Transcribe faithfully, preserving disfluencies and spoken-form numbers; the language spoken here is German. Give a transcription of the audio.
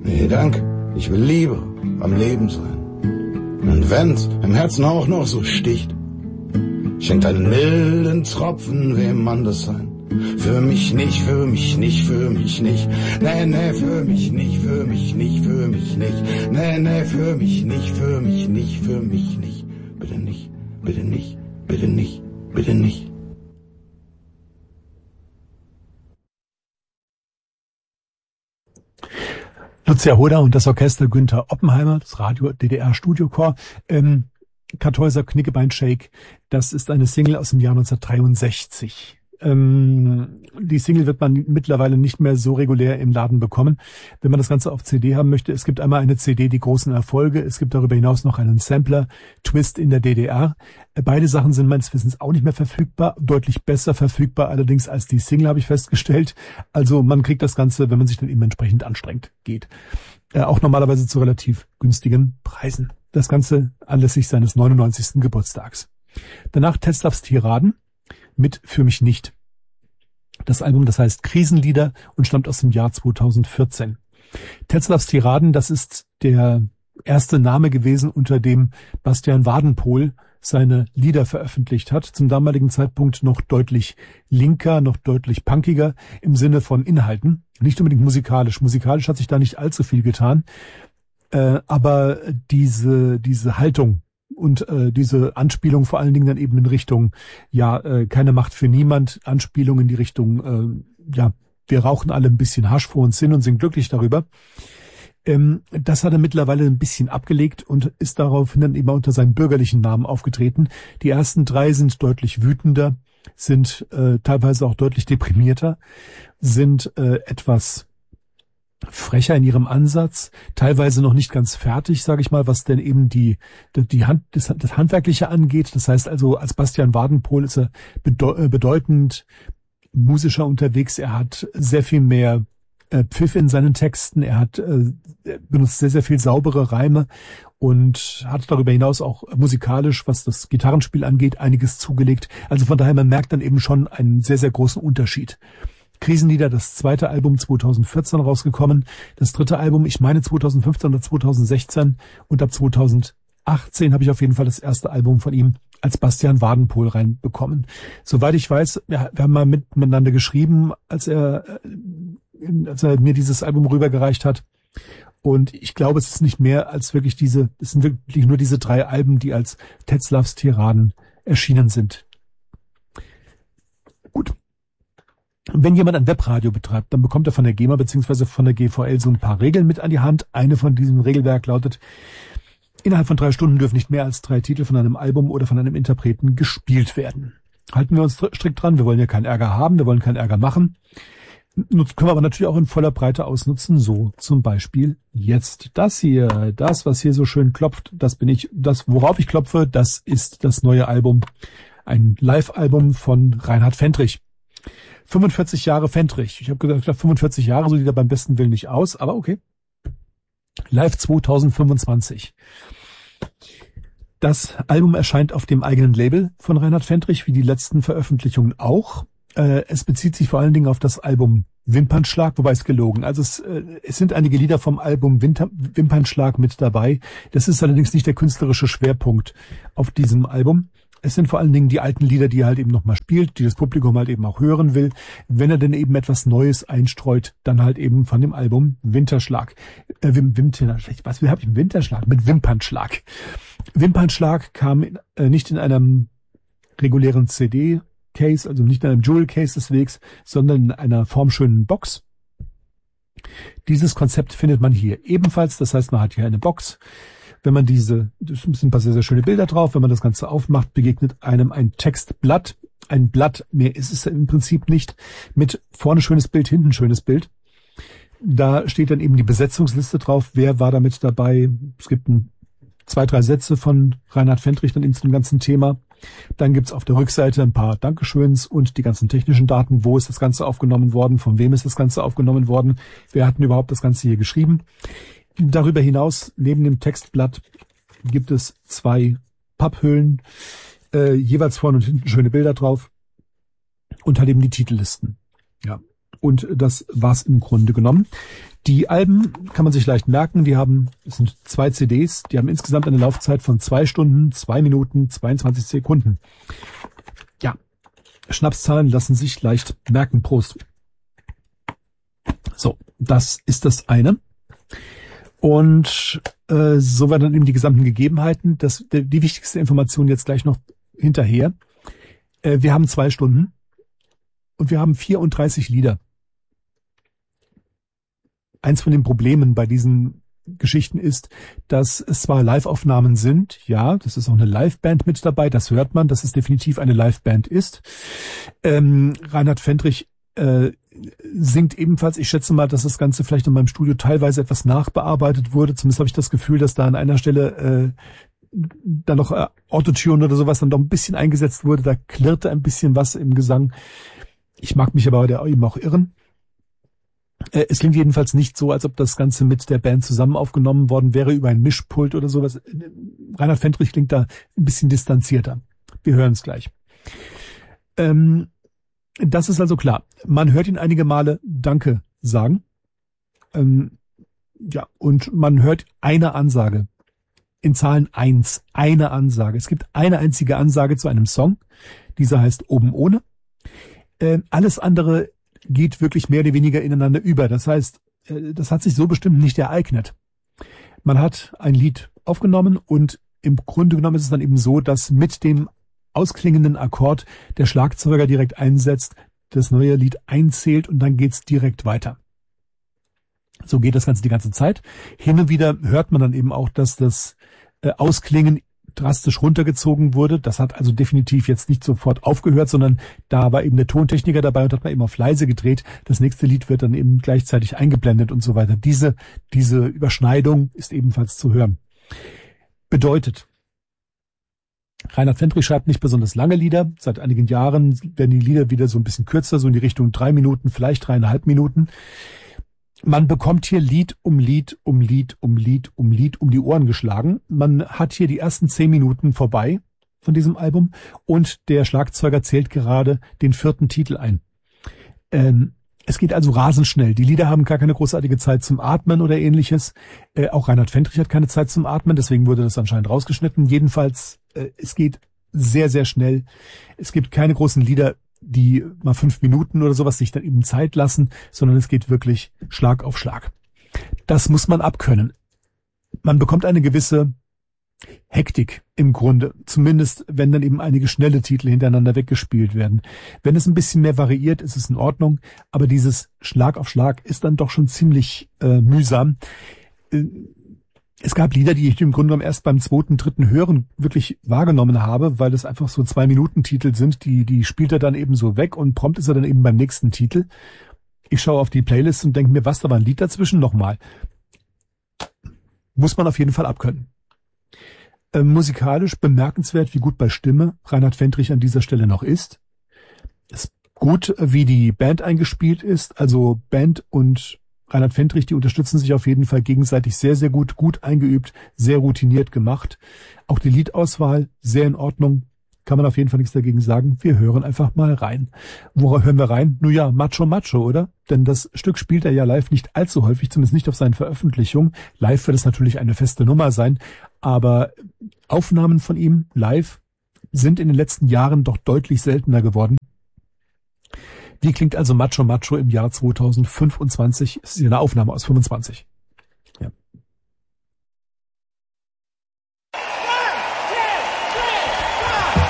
Nee, danke, ich will lieber am Leben sein. Und wenn's im Herzen auch noch so sticht, schenkt einen milden Tropfen wem anders sein. Für mich nicht, für mich nicht, für mich nicht. Nee, nee, für mich nicht, für mich nicht, für mich nicht. Nee, nee, für mich nicht, für mich nicht, für mich nicht. Bitte nicht, bitte nicht, bitte nicht, bitte nicht. Lucia Hoder und das Orchester Günther Oppenheimer, das Radio D D R Studiochor. Ähm, Kartäuser Knickebein Shake, das ist eine Single aus dem Jahr neunzehnhundertdreiundsechzig. Ähm, die Single wird man mittlerweile nicht mehr so regulär im Laden bekommen. Wenn man das Ganze auf C D haben möchte, es gibt einmal eine C D, die großen Erfolge, es gibt darüber hinaus noch einen Sampler, Twist in der D D R. Beide Sachen sind meines Wissens auch nicht mehr verfügbar, deutlich besser verfügbar allerdings als die Single, habe ich festgestellt. Also man kriegt das Ganze, wenn man sich dann eben entsprechend anstrengt, geht. Äh, auch normalerweise zu relativ günstigen Preisen. Das Ganze anlässlich seines neunundneunzigsten Geburtstags. Danach Tetzlaffs Tiraden mit Für mich nicht. Das Album, das heißt Krisenlieder und stammt aus dem Jahr zweitausendvierzehn. Tetzlaffs Tiraden, das ist der erste Name gewesen, unter dem Bastian Wadenpohl seine Lieder veröffentlicht hat. Zum damaligen Zeitpunkt noch deutlich linker, noch deutlich punkiger im Sinne von Inhalten. Nicht unbedingt musikalisch. Musikalisch hat sich da nicht allzu viel getan. Äh, aber diese, diese Haltung und äh, diese Anspielung vor allen Dingen dann eben in Richtung, ja, äh, keine Macht für niemand, Anspielung in die Richtung, äh, ja, wir rauchen alle ein bisschen Hasch vor uns hin und sind glücklich darüber. Ähm, das hat er mittlerweile ein bisschen abgelegt und ist daraufhin dann immer unter seinem bürgerlichen Namen aufgetreten. Die ersten drei sind deutlich wütender, sind äh, teilweise auch deutlich deprimierter, sind äh, etwas frecher in ihrem Ansatz, teilweise noch nicht ganz fertig, sage ich mal, was denn eben die die Hand das, das Handwerkliche angeht. Das heißt also, als Bastian Wadenpohl ist er bedeu- bedeutend musischer unterwegs. Er hat sehr viel mehr äh, Pfiff in seinen Texten. Er hat äh, benutzt sehr sehr viel saubere Reime und hat darüber hinaus auch musikalisch, was das Gitarrenspiel angeht, einiges zugelegt. Also von daher, man merkt dann eben schon einen sehr sehr großen Unterschied. Krisenlieder, das zweite Album zweitausendvierzehn rausgekommen, das dritte Album, ich meine zweitausendfünfzehn oder zweitausendsechzehn und ab zweitausendachtzehn habe ich auf jeden Fall das erste Album von ihm als Bastian Wadenpohl reinbekommen. Soweit ich weiß, wir, wir haben mal miteinander geschrieben, als er, als er mir dieses Album rübergereicht hat. Und ich glaube, es ist nicht mehr als wirklich diese, es sind wirklich nur diese drei Alben, die als Tetzlaffs Tiraden erschienen sind. Gut. Wenn jemand ein Webradio betreibt, dann bekommt er von der GEMA bzw. von der G V L so ein paar Regeln mit an die Hand. Eine von diesem Regelwerk lautet, innerhalb von drei Stunden dürfen nicht mehr als drei Titel von einem Album oder von einem Interpreten gespielt werden. Halten wir uns strikt dran, wir wollen ja keinen Ärger haben, wir wollen keinen Ärger machen. Nutz, können wir aber natürlich auch in voller Breite ausnutzen, so zum Beispiel jetzt das hier. Das, was hier so schön klopft, das bin ich, das, worauf ich klopfe, das ist das neue Album. Ein Live-Album von Reinhard Fendrich. fünfundvierzig Jahre Fendrich. Ich habe gesagt, fünfundvierzig Jahre, so sieht er beim besten Willen nicht aus, aber okay. Live zweitausendfünfundzwanzig. Das Album erscheint auf dem eigenen Label von Reinhard Fendrich, wie die letzten Veröffentlichungen auch. Äh, es bezieht sich vor allen Dingen auf das Album Wimpernschlag, wobei es gelogen. Also es, äh, es sind einige Lieder vom Album Winter, Wimpernschlag mit dabei. Das ist allerdings nicht der künstlerische Schwerpunkt auf diesem Album. Es sind vor allen Dingen die alten Lieder, die er halt eben nochmal spielt, die das Publikum halt eben auch hören will. Wenn er denn eben etwas Neues einstreut, dann halt eben von dem Album Winterschlag. Äh, Wim, Winterschlag, was habe ich? Winterschlag mit Wimpernschlag. Wimpernschlag kam in, äh, nicht in einem regulären C D-Case, also nicht in einem Jewel-Case des Wegs, sondern in einer formschönen Box. Dieses Konzept findet man hier ebenfalls. Das heißt, man hat hier eine Box. Wenn man diese, das sind ein paar sehr, sehr schöne Bilder drauf, wenn man das Ganze aufmacht, begegnet einem ein Textblatt. Ein Blatt, mehr ist es im Prinzip nicht, mit vorne schönes Bild, hinten schönes Bild. Da steht dann eben die Besetzungsliste drauf, wer war damit dabei. Es gibt ein, zwei, drei Sätze von Reinhard Fendrich dann eben zu dem ganzen Thema. Dann gibt's auf der Rückseite ein paar Dankeschöns und die ganzen technischen Daten. Wo ist das Ganze aufgenommen worden? Von wem ist das Ganze aufgenommen worden? Wer hat denn überhaupt das Ganze hier geschrieben? Darüber hinaus, neben dem Textblatt, gibt es zwei Papphüllen, äh, jeweils vorne und hinten schöne Bilder drauf und halt eben die Titellisten. Ja, Und das war's im Grunde genommen. Die Alben kann man sich leicht merken. Die haben, es sind zwei C Ds, die haben insgesamt eine Laufzeit von zwei Stunden, zwei Minuten, zweiundzwanzig Sekunden. Ja, Schnapszahlen lassen sich leicht merken. Prost. So, das ist das eine. Und äh, so werden dann eben die gesamten Gegebenheiten. Das, die, die wichtigste Information jetzt gleich noch hinterher. Äh, wir haben zwei Stunden und wir haben vierunddreißig Lieder. Eins von den Problemen bei diesen Geschichten ist, dass es zwar Live-Aufnahmen sind, ja, das ist auch eine Live-Band mit dabei, das hört man, dass es definitiv eine Live-Band ist. Ähm, Reinhard Fendrich äh, singt ebenfalls, ich schätze mal, dass das Ganze vielleicht in meinem Studio teilweise etwas nachbearbeitet wurde, zumindest habe ich das Gefühl, dass da an einer Stelle äh, da noch äh, Autotune oder sowas dann doch ein bisschen eingesetzt wurde, da klirrte ein bisschen was im Gesang. Ich mag mich aber heute eben auch irren. Es klingt jedenfalls nicht so, als ob das Ganze mit der Band zusammen aufgenommen worden wäre über ein Mischpult oder sowas. Reinhard Fendrich klingt da ein bisschen distanzierter. Wir hören es gleich. Ähm, das ist also klar. Man hört ihn einige Male Danke sagen. Ähm, ja, und man hört eine Ansage. In Zahlen eins. Eine Ansage. Es gibt eine einzige Ansage zu einem Song. Dieser heißt Oben ohne. Äh, alles andere geht wirklich mehr oder weniger ineinander über. Das heißt, das hat sich so bestimmt nicht ereignet. Man hat ein Lied aufgenommen und im Grunde genommen ist es dann eben so, dass mit dem ausklingenden Akkord der Schlagzeuger direkt einsetzt, das neue Lied einzählt und dann geht's direkt weiter. So geht das Ganze die ganze Zeit. Hin und wieder hört man dann eben auch, dass das Ausklingen drastisch runtergezogen wurde. Das hat also definitiv jetzt nicht sofort aufgehört, sondern da war eben der Tontechniker dabei und hat man eben auf leise gedreht. Das nächste Lied wird dann eben gleichzeitig eingeblendet und so weiter. Diese, diese Überschneidung ist ebenfalls zu hören. Bedeutet, Reinhard Fendrich schreibt nicht besonders lange Lieder. Seit einigen Jahren werden die Lieder wieder so ein bisschen kürzer, so in die Richtung drei Minuten, vielleicht dreieinhalb Minuten. Man bekommt hier Lied um Lied um Lied um Lied um Lied um die Ohren geschlagen. Man hat hier die ersten zehn Minuten vorbei von diesem Album und der Schlagzeuger zählt gerade den vierten Titel ein. Ähm, es geht also rasend schnell. Die Lieder haben gar keine großartige Zeit zum Atmen oder ähnliches. Äh, auch Reinhard Fendrich hat keine Zeit zum Atmen, deswegen wurde das anscheinend rausgeschnitten. Jedenfalls, äh, es geht sehr, sehr schnell. Es gibt keine großen Lieder, die mal fünf Minuten oder sowas sich dann eben Zeit lassen, sondern es geht wirklich Schlag auf Schlag. Das muss man abkönnen. Man bekommt eine gewisse Hektik im Grunde, zumindest wenn dann eben einige schnelle Titel hintereinander weggespielt werden. Wenn es ein bisschen mehr variiert, ist es in Ordnung, aber dieses Schlag auf Schlag ist dann doch schon ziemlich äh, mühsam. Äh, Es gab Lieder, die ich im Grunde genommen erst beim zweiten, dritten Hören wirklich wahrgenommen habe, weil es einfach so Zwei-Minuten-Titel sind, die, die spielt er dann eben so weg und prompt ist er dann eben beim nächsten Titel. Ich schaue auf die Playlist und denke mir, was, da war ein Lied dazwischen nochmal. Muss man auf jeden Fall abkönnen. Äh, musikalisch bemerkenswert, wie gut bei Stimme Reinhard Fendrich an dieser Stelle noch ist. Es ist gut, wie die Band eingespielt ist, also Band und Reinhard Fendrich, die unterstützen sich auf jeden Fall gegenseitig sehr, sehr gut, gut eingeübt, sehr routiniert gemacht. Auch die Liedauswahl sehr in Ordnung, kann man auf jeden Fall nichts dagegen sagen. Wir hören einfach mal rein. Worauf hören wir rein? Nun ja, Macho Macho, oder? Denn das Stück spielt er ja live nicht allzu häufig, zumindest nicht auf seinen Veröffentlichungen. Live wird es natürlich eine feste Nummer sein, aber Aufnahmen von ihm live sind in den letzten Jahren doch deutlich seltener geworden. Wie klingt also Macho Macho im Jahr zweitausendfünfundzwanzig? Es ist ja eine Aufnahme aus fünfundzwanzig.